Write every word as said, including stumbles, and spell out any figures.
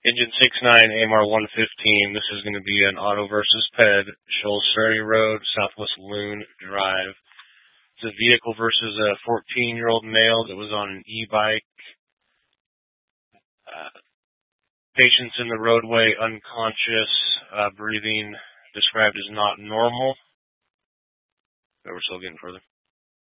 Engine six nine, A M R one fifteen. This is going to be an auto versus P E D, Shoals Ferry Road, Southwest Loon Drive. It's a vehicle versus a fourteen-year-old male that was on an e-bike. Uh, patients in the roadway, unconscious, uh, breathing described as not normal. But we're still getting further.